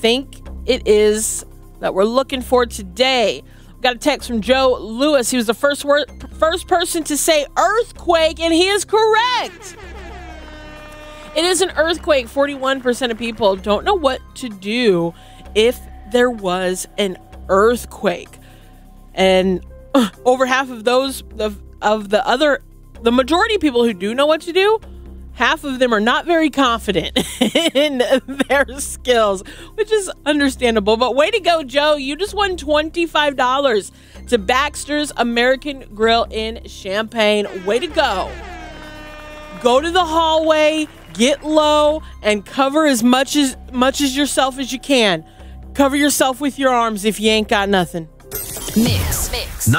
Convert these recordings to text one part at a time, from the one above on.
think it is that we're looking for today? We got a text from Joe Lewis. He was the first person to say earthquake, and he is correct. It is an earthquake. 41% of people don't know what to do if there was an earthquake. And over half of those, the majority of people who do know what to do, half of them are not very confident in their skills, which is understandable. But way to go, Joe. You just won $25 to Baxter's American Grill in Champaign. Way to go. Go to the hallway, get low, and cover as much as yourself as you can. Cover yourself with your arms if you ain't got nothing. Mix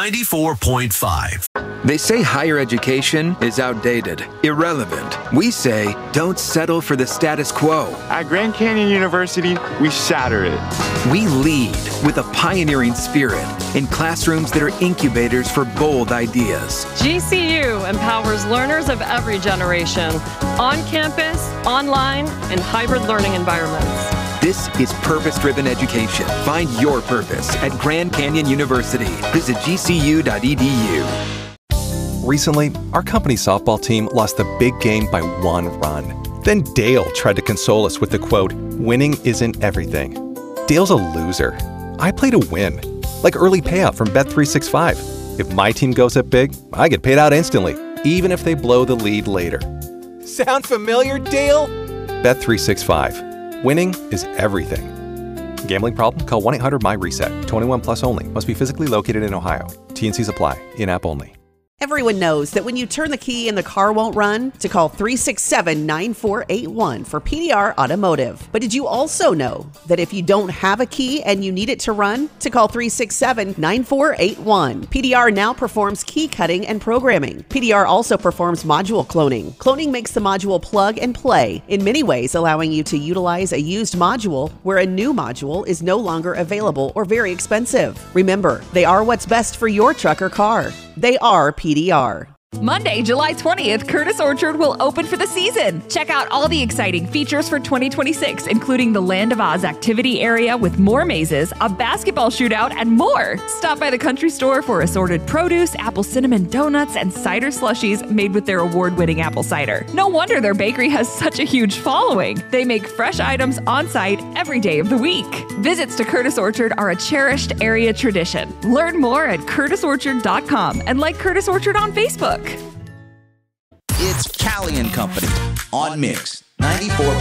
94.5. They say higher education is outdated, irrelevant. We say don't settle for the status quo. At Grand Canyon University, we shatter it. We lead with a pioneering spirit in classrooms that are incubators for bold ideas. GCU empowers learners of every generation, on campus, online, and hybrid learning environments. This is purpose-driven education. Find your purpose at Grand Canyon University. Visit gcu.edu. Recently, our company softball team lost the big game by 1 run. Then Dale tried to console us with the quote, "Winning isn't everything." Dale's a loser. I play to win, like early payout from Bet365. If my team goes up big, I get paid out instantly, even if they blow the lead later. Sound familiar, Dale? Bet365. Winning is everything. Gambling problem? Call 1-800-MY-RESET. 21 plus only. Must be physically located in Ohio. T&Cs apply. In-app only. Everyone knows that when you turn the key and the car won't run, to call 367-9481 for PDR Automotive. But did you also know that if you don't have a key and you need it to run, to call 367-9481. PDR now performs key cutting and programming. PDR also performs module cloning. Cloning makes the module plug and play, in many ways allowing you to utilize a used module where a new module is no longer available or very expensive. Remember, they are what's best for your truck or car. They are PDR. Monday, July 20th, Curtis Orchard will open for the season. Check out all the exciting features for 2026, including the Land of Oz activity area with more mazes, a basketball shootout, and more. Stop by the country store for assorted produce, apple cinnamon donuts, and cider slushies made with their award-winning apple cider. No wonder their bakery has such a huge following. They make fresh items on site every day of the week. Visits to Curtis Orchard are a cherished area tradition. Learn more at curtisorchard.com and like Curtis Orchard on Facebook. It's Callie and Company on Mix 94.